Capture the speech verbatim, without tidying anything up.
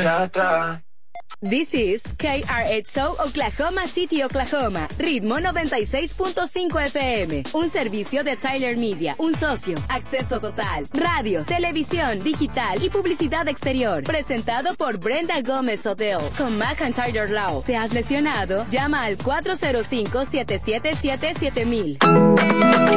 tra, tra. This is K R H O Oklahoma City, Oklahoma. Ritmo noventa y seis punto cinco F M. Un servicio de Tyler Media. Un socio. Acceso total. Radio, televisión, digital y publicidad exterior. Presentado por Brenda Gómez Odell. Con McIntyre Law. ¿Te has lesionado? Llama al cuatro cero cinco, siete siete siete, siete mil.